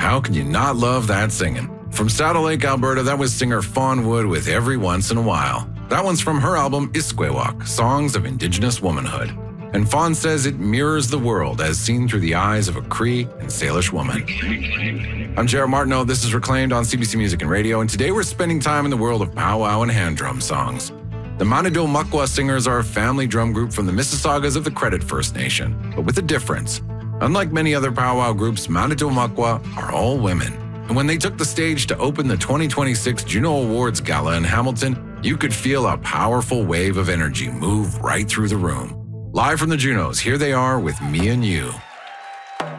How can you not love that singing? From Saddle Lake, Alberta, that was singer Fawn Wood with Every Once in a While. That one's from her album Iskwewak, Songs of Indigenous Womanhood. And Fawn says it mirrors the world as seen through the eyes of a Cree and Salish woman. I'm Jared Martineau. This is Reclaimed on CBC Music and Radio, and today we're spending time in the world of powwow and hand drum songs. The Manitou Makwa Singers are a family drum group from the Mississaugas of the Credit First Nation, but with a difference. Unlike many other powwow groups, Manitou Makwa are all women. And when they took the stage to open the 2026 Juno Awards Gala in Hamilton, you could feel a powerful wave of energy move right through the room. Live from the Junos, here they are with Me and You.